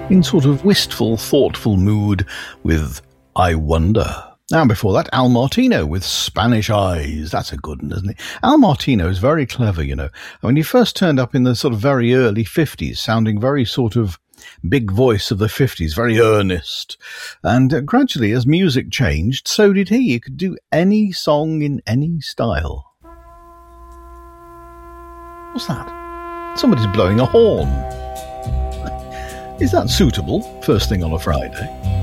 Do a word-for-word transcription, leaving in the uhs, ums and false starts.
in sort of wistful, thoughtful mood with I Wonder. Now, before that, Al Martino with Spanish Eyes. That's a good one, isn't it? Al Martino is very clever, you know. When he first turned up in the sort of very early fifties, sounding very sort of big voice of the fifties, very earnest. And uh, gradually, as music changed, so did he. He could do any song in any style. What's that? Somebody's blowing a horn. Is that suitable, first thing on a Friday?